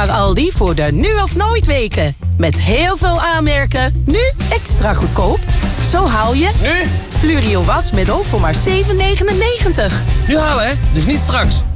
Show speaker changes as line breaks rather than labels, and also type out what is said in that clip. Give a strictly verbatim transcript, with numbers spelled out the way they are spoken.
naar Aldi voor de nu of nooit weken. Met heel veel aanmerken, nu extra goedkoop. Zo haal je...
Nu?
Fluorio wasmiddel voor maar zeven negenennegentig.
Nu halen, hè? Dus niet straks.